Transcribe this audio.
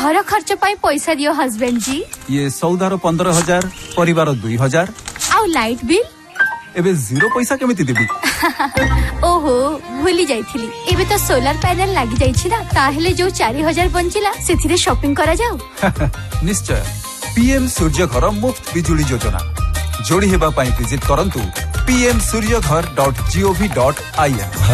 घर खर्च पाई पैसा दियो हस्बैंड जी। ये सौदार 15,000 परिवार 2,000 आउ लाइट बिल एबे जीरो पैसा केमिति देबी। ओहो भूली जाइथिली एबे तो सोलर पैनल लागी जाइछि ना ताहेले जो 4,000 बंचिला सेथिरे शॉपिंग करा जाऊ। निश्चय पीएम सूर्य घर मुफ्त बिजुली योजना जोड़ी हेबा पाई विजिट करंतु pmsuryaghar.gov.in।